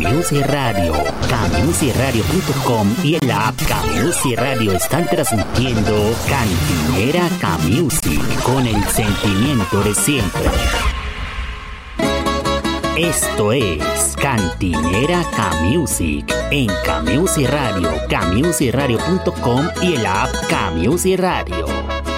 Music Radio, Music.com y en la app Music Radio están transmitiendo Cantinera Music con el sentimiento de siempre. Esto es Cantinera Music en Music Radio, Musicradio.com y en la app Music Radio.